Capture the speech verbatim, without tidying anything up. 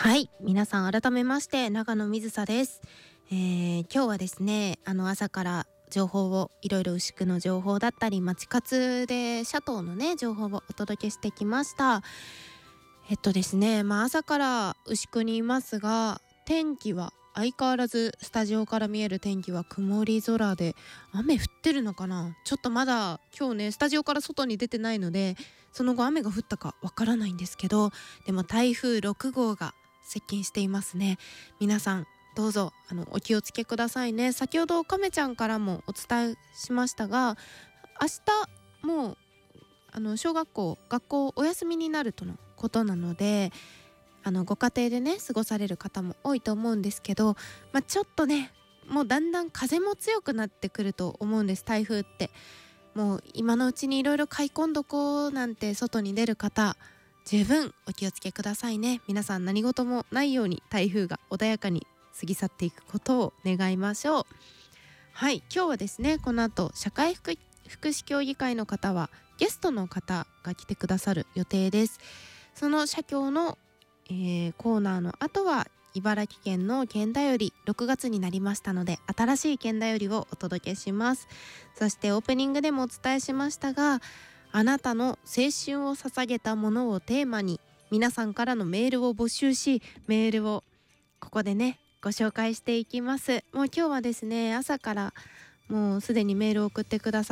はい、皆さん改めまして長野水沙です。えー、今日はですね、あの朝から情報をいろいろ牛久の情報だったり、町活でシャトーのね情報をお届けしてきました。えっとですね、まあ朝から牛久にいますが、天気は相変わらずスタジオから見える天気は曇り空で、雨降ってるのかな。ちょっとまだ今日ねスタジオから外に出てないので、その後雨が降ったかわからないんですけど、でも台風ろくごうが接近していますね。皆さんどうぞあのお気をつけくださいね。先ほど亀ちゃんからもお伝えしましたが、明日もうあの小学校学校お休みになるとのことなので、あのご家庭でね過ごされる方も多いと思うんですけど、まあ、ちょっとねもうだんだん風も強くなってくると思うんです。台風ってもう今のうちにいろいろ買い込んどこうなんて外に出る方、十分お気をつけくださいね。皆さん何事もないように台風が穏やかに過ぎ去っていくことを願いましょう。はい、今日はですねこの後社会福福祉協議会の方はゲストの方が来てくださる予定です。その社協の、えーコーナーの後は茨城県の県だよりろくがつになりましたので、新しい県だよりをお届けします。そしてオープニングでもお伝えしましたが、あなたの青春を捧げたものをテーマに皆さんからのメールを募集し、メールをここでねご紹介していきます。もう今日はですね朝からもうすでにメールを送ってくださ